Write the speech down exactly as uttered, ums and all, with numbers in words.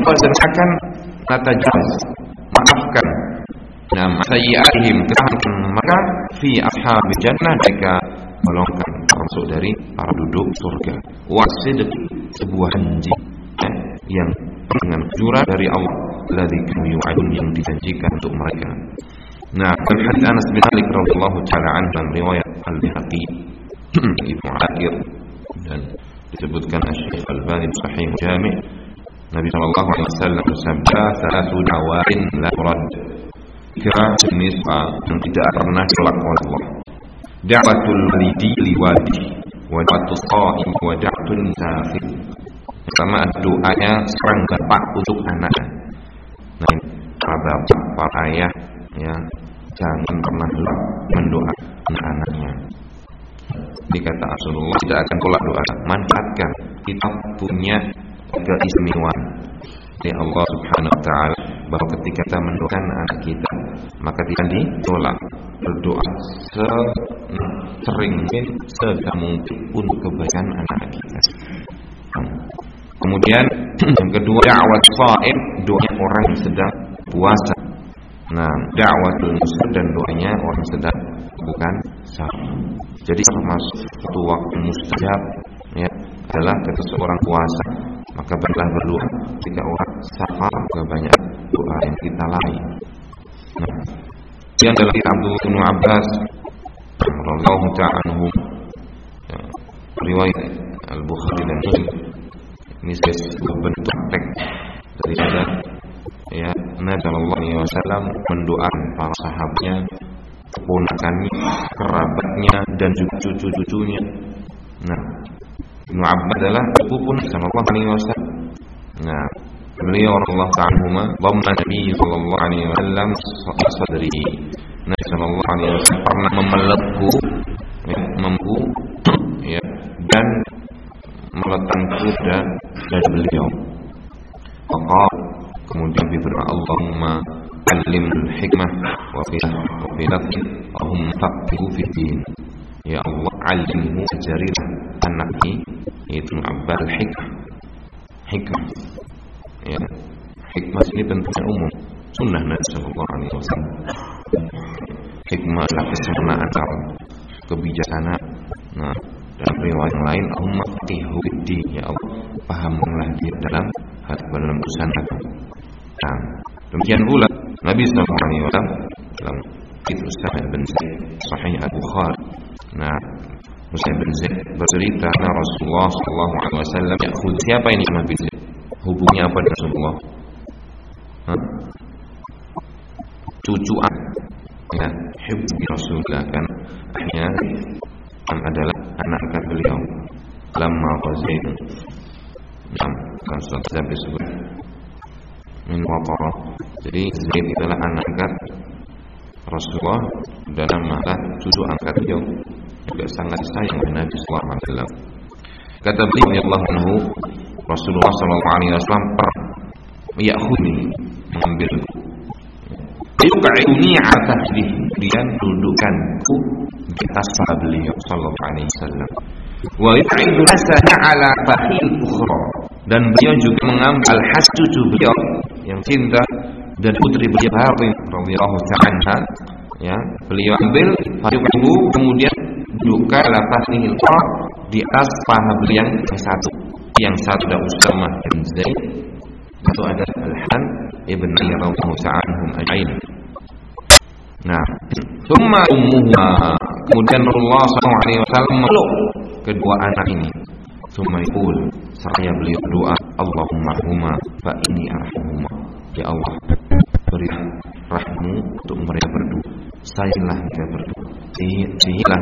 akan natajawaz, maafkan nam sayyi'atihim, kesalahan mereka fi ashabil jannah, mereka golongan termasuk dari para duduk surga. Wasidq, sebuah janji ya, yang dengan kejuran dari Allah, alladzi kanu yu'adun, yang dijanjikan untuk mereka. Nah, dan hadis Anas bin Malik radhiyallahu taala anhu dalam riwayat Al-Baihaqi, Ibnu Athir, dan disebutkan Asy-Syaikh Al-Albani Sahih Jami', Nabi sallallahu alaihi wasallam bersabda, "Salatu da'watin la turad." Kira jenis yang tidak pernah ditolak oleh Allah. Da'watul walidi liwalidi, wa da'watus sha'im, wa da'watul musafir. Pertama doanya seorang bapak untuk anaknya. Nah, para bapak, para ayah, ya, jangan pernah lupa mendoakan anaknya. Dikata Rasulullah, tidak akan tolak doa. Manfaatkan, kita punya keistimewaan dari Allah Subhanahu wa taala bahwa ketika kita mendoakan anak kita, maka tidak ditolak. Berdoa sering mungkin, sedang mungkin untuk kebaikan anak kita. Kemudian yang kedua, da'wat shaim, doanya orang yang sedang puasa. Nah, da'watul musafir, dan doanya orang yang sedang bukan sahur. Jadi termasuk satu waktu mustajab ya adalah ketika seorang puasa, maka banyak berdoa. Jika orang safar, maka banyak doa yang kita lalai. Nah, yang dalam Abdullah bin Abbas radhiyallahu ta'ala anhu, ya, riwayat Al-Bukhari dan Muslim, ini sebuah bentuk teks daripada ya Nabi sallallahu alaihi wasallam mendoakan para sahabatnya, keponakannya, kerabatnya, dan juga cucu-cucunya. Nah, Ibnu Abbas adalah sepupu sallallahu alaihi wasallam. Nah, beliau radhiyallahu ta'ala anhu dhamma Nabi sallallahu alaihi wasallam sadri. Nabi sallallahu alaihi wasallam pernah memelukku, ya, membu, ya, dan meletakku dan dari beliau. Maka kemudian berdoa, Allahumma alimul hikmah wa filah Allahumma faqihu fiddin. Ya Allah, alimhu, ajarilah anaknya, yaitu Abbas al-hikmah. Hikmah, ya, hikmah ini tentunya umum, sunnah Nabi sallallahu alaihi wasallam. Hikmah adalah kesempurnaan cara, kebijaksanaan. Nah, dalam riwayat yang lain, Allahumma faqihu fiddin, ya Allah, pahamkanlah dia dalam hati, dalam urusan agama. Nah, demikian pula Nabi sallallahu alaihi wasallam dalam kitab Sa'id bin Zaid Sahih Al-Bukhari. Nah, Sa'id bin Zaid bercerita, nah Rasulullah sallallahu alaihi wasallam ya'khud, siapa ini Nabi Zaid? Hubungnya apa dengan Rasulullah? Hah? Cucuan. Ya, hibbi Rasulullah, kan akhirnya kan adalah anak angkat beliau. Lamma Zaid. Nah, kan sudah disebut min waqara. Jadi Zaid adalah anak angkat Rasulullah dan nama cucu angkat beliau, juga sangat sayang dengan Nabi sallallahu alaihi wasallam. Kata beliau radhiyallahu anhu, Rasulullah sallallahu alaihi wasallam per ya'khudni, mengambilku, yuqa'uni 'ala tahdihi, dia dudukkanku di atas paha beliau sallallahu alaihi wasallam, wa yu'idu asana 'ala fakhil ukhra, dan beliau juga mengambil has cucu beliau yang cinta dan putri beliau Fatimah radhiyallahu ta'ala, ya, beliau ambil fayuqu, kemudian duka lafazil qa, di atas paha beliau yang satu, yang satu ada Usamah bin Zaid, itu ada Al-Han ibn Ali radhiyallahu ta'ala anhum ajmain. Nah, thumma ummuha, kemudian Rasulullah sallallahu alaihi wasallam meluk kedua anak ini. Thumma yaqul, seraya beliau doa, Allahumma huma fa inni arhamuhuma, ya Allah, berilah rahmu untuk mereka berdua, sayangilah mereka berdua, sayangilah